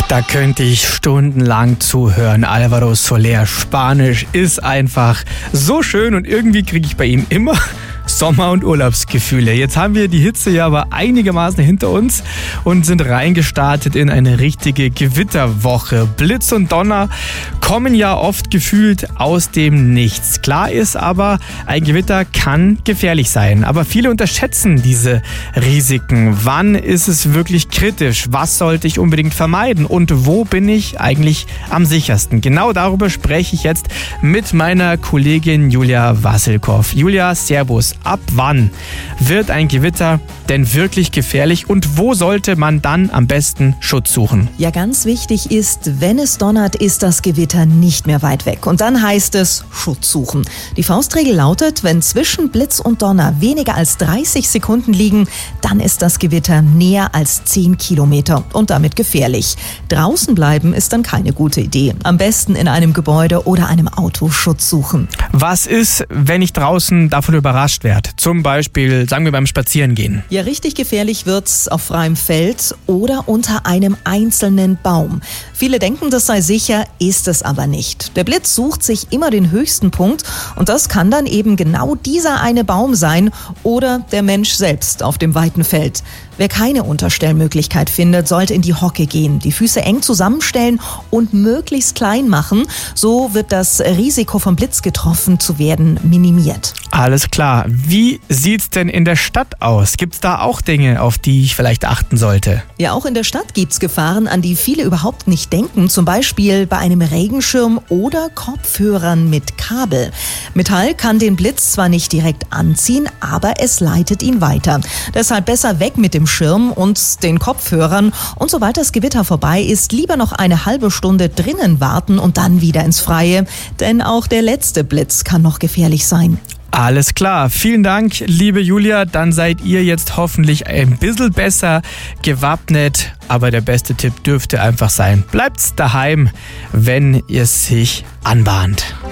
Da könnte ich stundenlang zuhören. Álvaro Soler, Spanisch ist einfach so schön und irgendwie kriege ich bei ihm immer Sommer- und Urlaubsgefühle. Jetzt haben wir die Hitze ja aber einigermaßen hinter uns und sind reingestartet in eine richtige Gewitterwoche. Blitz und Donner kommen ja oft gefühlt aus dem Nichts. Klar ist aber, ein Gewitter kann gefährlich sein. Aber viele unterschätzen diese Risiken. Wann ist es wirklich kritisch? Was sollte ich unbedingt vermeiden? Und wo bin ich eigentlich am sichersten? Genau darüber spreche ich jetzt mit meiner Kollegin Julia Wassilkow. Julia, servus. Ab wann wird ein Gewitter denn wirklich gefährlich und wo sollte man dann am besten Schutz suchen? Ja, ganz wichtig ist, wenn es donnert, ist das Gewitter nicht mehr weit weg. Und dann heißt es Schutz suchen. Die Faustregel lautet, wenn zwischen Blitz und Donner weniger als 30 Sekunden liegen, dann ist das Gewitter näher als 10 Kilometer und damit gefährlich. Draußen bleiben ist dann keine gute Idee. Am besten in einem Gebäude oder einem Auto Schutz suchen. Was ist, wenn ich draußen davon überrascht werde? Zum Beispiel, sagen wir beim Spazierengehen. Ja, richtig gefährlich wird's auf freiem Feld oder unter einem einzelnen Baum. Viele denken, das sei sicher, ist es aber nicht. Der Blitz sucht sich immer den höchsten Punkt und das kann dann eben genau dieser eine Baum sein oder der Mensch selbst auf dem weiten Feld. Wer keine Unterstellmöglichkeit findet, sollte in die Hocke gehen, die Füße eng zusammenstellen und möglichst klein machen. So wird das Risiko vom Blitz getroffen zu werden minimiert. Alles klar. Wie sieht's denn in der Stadt aus? Gibt's da auch Dinge, auf die ich vielleicht achten sollte? Ja, auch in der Stadt gibt's Gefahren, an die viele überhaupt nicht denken. Zum Beispiel bei einem Regenschirm oder Kopfhörern mit Kabel. Metall kann den Blitz zwar nicht direkt anziehen, aber es leitet ihn weiter. Deshalb besser weg mit dem Schirm und den Kopfhörern. Und sobald das Gewitter vorbei ist, lieber noch eine halbe Stunde drinnen warten und dann wieder ins Freie. Denn auch der letzte Blitz kann noch gefährlich sein. Alles klar. Vielen Dank, liebe Julia. Dann seid ihr jetzt hoffentlich ein bisschen besser gewappnet. Aber der beste Tipp dürfte einfach sein: bleibt daheim, wenn ihr sich anbahnt.